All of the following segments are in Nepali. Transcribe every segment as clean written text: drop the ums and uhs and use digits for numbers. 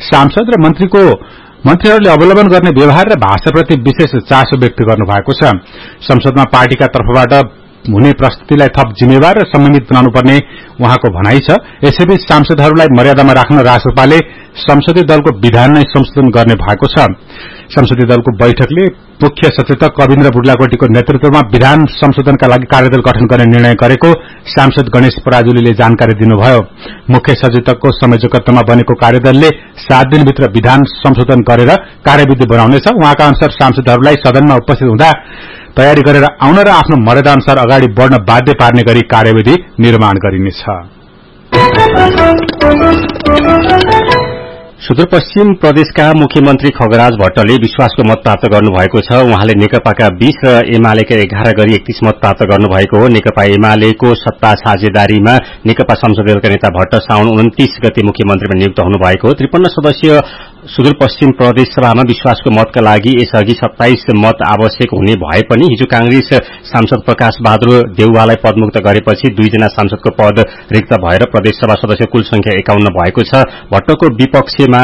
सांसद र मन्त्रीहरूले अवलम्बन गर्ने व्यवहार र भाषाप्रति विशेष चासो व्यक्त गर्नुभएको छ। संसदमा पार्टीका तर्फबाट हुने प्रस्तुतिलाई थप जिम्मेवार र समन्वित बनाउनुपर्ने उहाँको भनाइ छ। यसैबीच सांसदहरूलाई मर्यादामा राख्न रासोपाले संसदीय दलको विधान नै संशोधन गर्ने भएको छ। संसदीय दलको बैठकले मुख्य सचेतक कविन्द्र बुढलाकोटीको नेतृत्वमा विधान संशोधनका लागि कार्यदल गठन गर्ने निर्णय गरेको सांसद गणेश पराजुलीले जानकारी दिनुभयो। मुख्य सचेतकको संयोजकत्वमा बनेको कार्यदलले 7 दिनभित्र विधान संशोधन गरेर कार्यविधि बनाउनेछ। उहाँका अनुसार सांसदहरूलाई सदनमा उपस्थित हुँदा तयारी गरेर आउन र आफ्नो मर्यादा अनुसार अगाडि बढ्न बाध्य पार्ने गरी कार्यविधि निर्माण गरिनेछ। सुदूरपश्चिम प्रदेशका मुख्यमन्त्री खगराज भट्टले विश्वासको मत प्राप्त गर्नुभएको छ। उहाँले नेकपाका 20 र एमालेका 11 गरी 31 मत प्राप्त गर्नुभएको हो। नेकपा एमालेको सत्ता साझेदारीमा नेकपा संसदीय दलका नेता भट्ट साउन 29 गते मुख्यमन्त्रीमा नियुक्त हुनुभएको हो। 53 सदस्यीय सुदूरपश्चिम प्रदेश सभामा विश्वासको मतका लागि यसअघि 27 मत आवश्यक हुने भए पनि हिजो कांग्रेस सांसद प्रकाश बहादुर देउवालाई पदमुक्त गरेपछि 2 जना सांसदको पद रिक्त भएर प्रदेशसभा सदस्य कुल संख्या 51 भएको छ। भट्टको विपक्षमा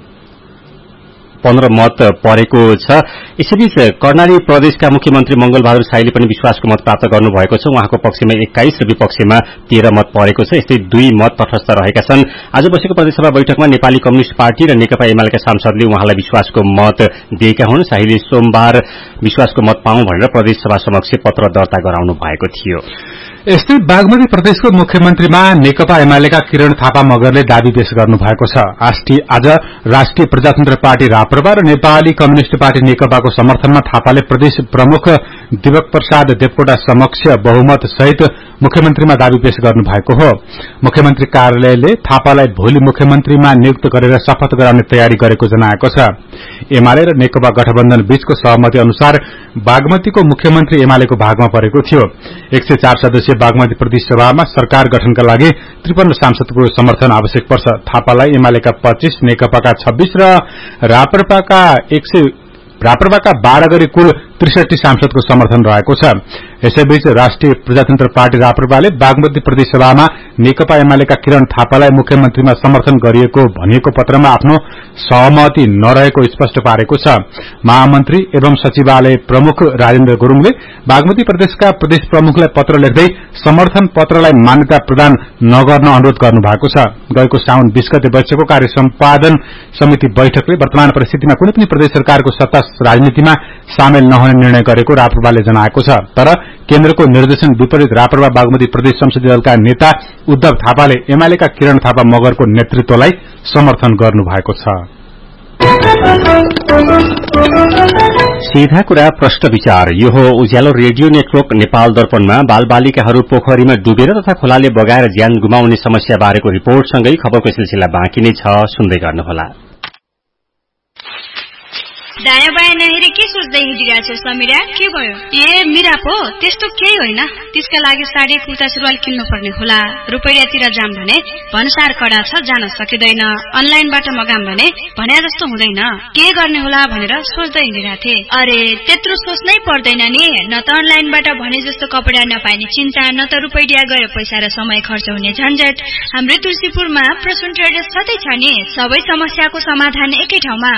15 मत परेको छ। यसैबीच कर्णाली प्रदेशका मुख्यमन्त्री मंगल बहादुर शाहीले पनि विश्वासको मत प्राप्त गर्नुभएको छ। उहाँको पक्षमा 21 र विपक्षमा 13 मत परेको छ। यस्तै 2 मत तटस्थ रहेका छन्। आज बसेको प्रदेशसभा बैठकमा नेपाली कम्युनिष्ट पार्टी र नेकपा एमालेका सांसदले उहाँलाई विश्वासको मत दिएका हुन्। शाहीले सोमबार विश्वासको मत पाऊँ भनेर प्रदेशसभा समक्ष पत्र दर्ता गराउनु भएको थियो। यस्तै बागमती प्रदेशको मुख्यमन्त्रीमा नेकपा एमालेका किरण थापा मगरले दाबी पेश गर्नुभएको छ। आज राष्ट्रिय प्रजातन्त्र पार्टी राप्रपा र नेपाली कम्युनिष्ट पार्टी नेकपाको समर्थनमा थापाले प्रदेश प्रमुख दिपक प्रसाद देवकोटा समक्ष बहुमत सहित मुख्यमन्त्रीमा दाबी पेश गर्नुभएको हो। मुख्यमन्त्री कार्यालयले थापालाई भोलि मुख्यमन्त्रीमा नियुक्त गरेर शपथ गराउने तयारी गरेको जनाएको छ। एमाले र नेकपा गठबन्धन बीचको सहमति अनुसार बागमतीको मुख्यमन्त्री एमालेको भागमा परेको थियो। 104 सदस्यीय बागमती प्रदेश सभामा सरकार गठनका लागि 53 सांसदको समर्थन आवश्यक पर्छ। थापालाई एमालेका 25, नेकपाका 26 र राप्रपाका 12 गरी कुल 63 सांसदको समर्थन रहेको छ। यसैबीच राष्ट्रिय प्रजातन्त्र पार्टी राप्रपाले बागमती प्रदेश सभामा नेकपा एमालेका किरण थापालाई मुख्यमन्त्रीमा समर्थन गरिएको भनिएको पत्रमा आफ्नो सहमति नरहेको स्पष्ट पारेको छ। महामन्त्री एवं सचिवालय प्रमुख राजेन्द्र गुरूङले बागमती प्रदेशका प्रदेश प्रमुखलाई पत्र लेख्दै समर्थन पत्रलाई मान्यता प्रदान नगर्न अनुरोध गर्नुभएको छ। गएको साउन 20 गते बसेको कार्य सम्पादन समिति बैठकले वर्तमान परिस्थितिमा कुनै पनि प्रदेश सरकारको सत्ता राजनीतिमा सामेल नहुने निर्णय गरेको राप्रपाले जनाएको छ। तर केन्द्रको निर्देशन विपरीत राप्रपा बागमती प्रदेश संसदीय दलका नेता उद्धव थापाले एमालेका किरण थापा मगरको नेतृत्वलाई समर्थन गर्नुभएको छ। सीधा कुरा प्रश्न विचार। यो हो उज्यालो रेडियो नेटवर्क नेपाल दर्पणमा बालबालिकाहरू पोखरीमा डुबेर तथा खोलाले बगाएर ज्यान गुमाउने समस्या बारेको रिपोर्टसँगै खबरको सिलसिला बाँकी नै छ, सुन्दै गर्नुहोला। दायाँ बायाँ नहेरी के सोच्दै हिँडिरहेको छ समीरा? के भयो? मिरा पो त्यस्तो केही होइन। त्यसका लागि साडी कुर्ता सुरुवाल किन्नुपर्ने होला। रुपैयाँतिर जाम भने भन्सार कडा छ, जान सकिँदैन। अनलाइनबाट मगाम भने जस्तो हुँदैन। के गर्ने होला भनेर सोच्दै हिँडिरहेको थिएँ। अरे त्यत्रो सोच्नै पर्दैन नि। न त अनलाइनबाट भने जस्तो कपडा नपाइने चिन्ता, न त रुपैयाँ गएर पैसा र समय खर्च हुने झन्झट। हाम्रो तुलसीपुरमा प्रसून ट्रेडर्स छँदै छ नि। सबै समस्याको समाधान एकै ठाउँमा।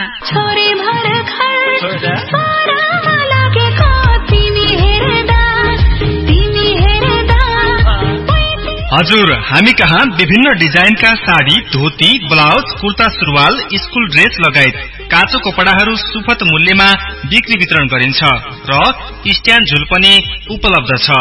हजुर, हामी कहाँ विभिन्न डिजाइनका साडी, धोती, ब्लाउज, कुर्ता सुरुवाल, स्कुल ड्रेस लगायत काँचो कपडाहरू सुपथ मूल्यमा बिक्री वितरण गरिन्छ र स्ट्यान्ड झुल पनि उपलब्ध छ।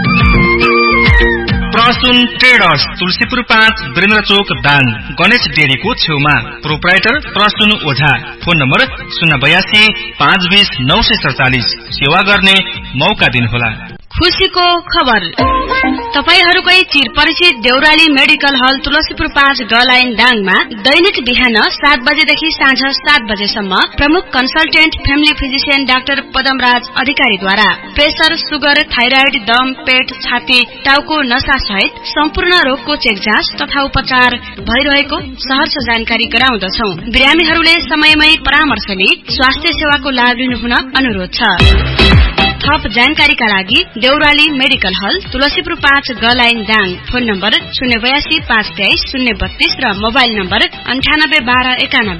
प्रसून ट्रेडर्स, तुलसीपुर 5, वीरेन्द्र चोक, दाङ, गणेश डेरीको छेउमा। प्रोप्राइटर प्रसून ओझा। Phone number 082 520 947। सेवा गर्ने मौका दिनुहोला। खुशीको खबर। तपाईहरुकै चिरपरिचित देउराली मेडिकल हल तुलसीपुर 5 गलाइन दाङमा दैनिक बिहान 7 बजेदेखि साँझ 7 बजेसम्म प्रमुख consultant family physician doctor Padamraj अधिकारीद्वारा प्रेसर, सुगर, थाइराइड, दम, पेट, छाती, टाउको नसा सहित सम्पूर्ण रोगको चेक जाँच तथा उपचार भइरहेको सहर्ष जानकारी गराउँदछौ। बिरामीहरूले समयमै परामर्श लिई स्वास्थ्य सेवाको लाभ लिनुहुन अनुरोध छ। थप जानकारीका लागि देउराली मेडिकल हल तुलसीपुर 5 गलाइन दाङ। फोन नम्बर 082 523 032 र मोबाइल नम्बर 98 12 91